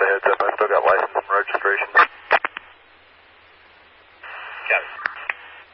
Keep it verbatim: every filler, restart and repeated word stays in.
a heads up. I still got license and registration. Got it.